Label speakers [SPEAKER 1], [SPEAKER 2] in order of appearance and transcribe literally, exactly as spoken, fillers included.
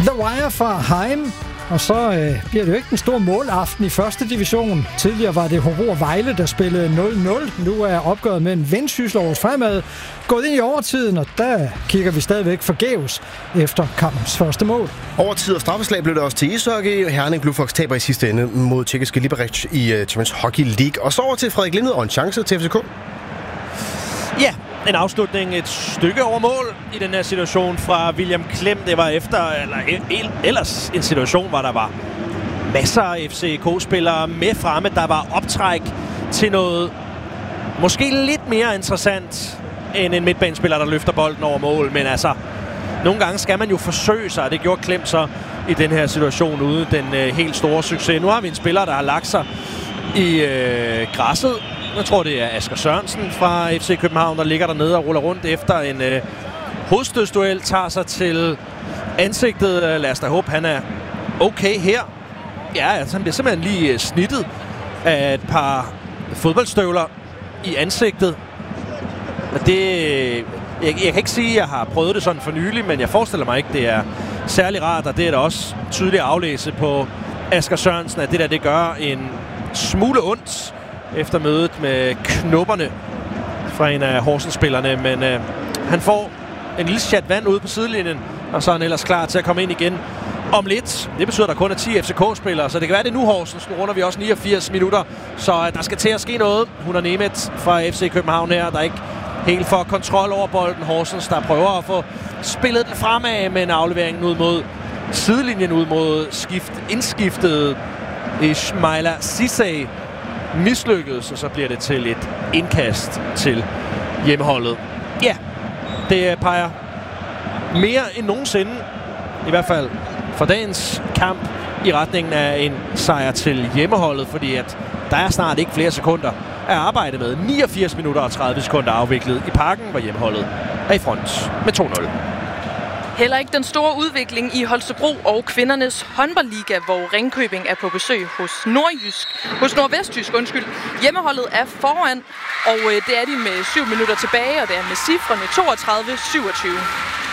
[SPEAKER 1] The Wire fra Heim. Og så øh, bliver det jo ikke den store målaften i første division. Tidligere var det Hobro Vejle, der spillede nul nul. Nu er opgøret mellem Vendsyssel og Aarhus Fremad gået ind i overtiden, og der kigger vi stadigvæk forgæves efter kampens første mål.
[SPEAKER 2] Overtid og straffeslag blev det også til ishockey. Herning Blue Fox taber i sidste ende mod tjekkiske Liberec i uh, Champions Hockey League. Og så over til Frederik Linde og en chance til F C K.
[SPEAKER 3] Ja, en afslutning et stykke over mål i den her situation fra William Klem. Det var efter, eller ellers en situation, hvor der var masser af F C K-spillere med fremme. Der var optræk til noget måske lidt mere interessant end en midtbanespiller, der løfter bolden over mål. Men altså, nogle gange skal man jo forsøge sig, og det gjorde Klem så i den her situation uden den øh, helt store succes. Nu har vi en spiller, der har lagt sig i øh, græsset. Jeg tror, det er Asger Sørensen fra F C København, der ligger dernede og ruller rundt efter en øh, hovedstødsduel, tager sig til ansigtet. Lad os da håbe, han er okay her. Ja, altså, han bliver simpelthen lige øh, snittet af et par fodboldstøvler i ansigtet. Og det... Jeg, jeg kan ikke sige, at jeg har prøvet det sådan for nylig, men jeg forestiller mig ikke, det er særlig rart, og det er da også tydeligt at aflæse på Asger Sørensen, at det der, det gør en smule ondt efter mødet med knopperne fra en af Horsens-spillerne, men øh, han får en lille chat vand ude på sidelinjen, og så er han ellers klar til at komme ind igen om lidt. Det betyder, at der kun er ti F C K-spillere, så det kan være, det nu Horsens. Nu runder vi også niogfirs minutter, så øh, der skal til at ske noget. Hun er Nemeth fra F C København her, der ikke helt får kontrol over bolden. Horsens, der prøver at få spillet den fremad, men afleveringen ud mod sidelinjen, ud mod skift, indskiftet Ismaila Sissay mislykkedes, og så bliver det til et indkast til hjemmeholdet. Ja, det peger mere end nogensinde, i hvert fald for dagens kamp, i retningen af en sejr til hjemmeholdet, fordi at der er snart ikke flere sekunder at arbejde med. niogfirs minutter og tredive sekunder afviklet i Parken, hvor hjemmeholdet er i front med to nul.
[SPEAKER 4] Heller ikke den store udvikling i Holstebro og kvindernes håndboldliga, hvor Ringkøbing er på besøg hos Nordjysk, hos Nordvestjysk, undskyld. Hjemmeholdet er foran, og det er de med syv minutter tilbage, og det er med cifrene toogtredive syvogtyve.